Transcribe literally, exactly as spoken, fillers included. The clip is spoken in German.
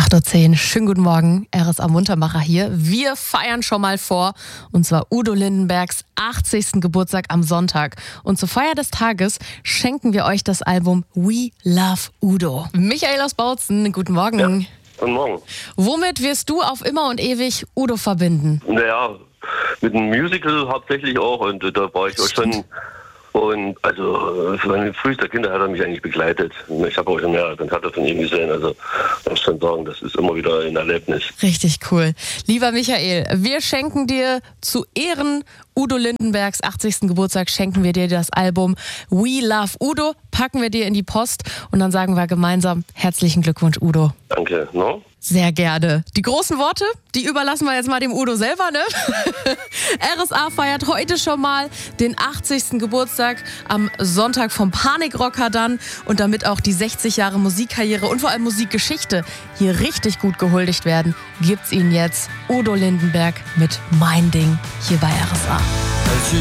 acht Uhr zehn, schönen guten Morgen, R S A Muntermacher hier. Wir feiern schon mal vor, und zwar Udo Lindenbergs achtzigsten Geburtstag am Sonntag. Und zur Feier des Tages schenken wir euch das Album We Love Udo. Michael aus Bautzen, guten Morgen. Ja, guten Morgen. Womit wirst du auf immer und ewig Udo verbinden? Naja, mit einem Musical hauptsächlich auch, und äh, da war ich auch schon. Und also für meine frühester Kinder hat er mich eigentlich begleitet. Ich habe auch schon mehrere Konzerte von ihm gesehen. Also ich muss schon sagen, das ist immer wieder ein Erlebnis. Richtig cool. Lieber Michael, wir schenken dir zu Ehren Udo Lindenbergs achtzigsten Geburtstag, schenken wir dir das Album We Love Udo, packen wir dir in die Post und dann sagen wir gemeinsam herzlichen Glückwunsch, Udo. Danke. No? Sehr gerne. Die großen Worte, die überlassen wir jetzt mal dem Udo selber, ne? R S A feiert heute schon mal den achtzigsten Geburtstag am Sonntag vom Panikrocker dann, und damit auch die sechzig Jahre Musikkarriere und vor allem Musikgeschichte hier richtig gut gehuldigt werden, gibt's ihn jetzt, Udo Lindenberg mit Mein Ding, hier bei R S A.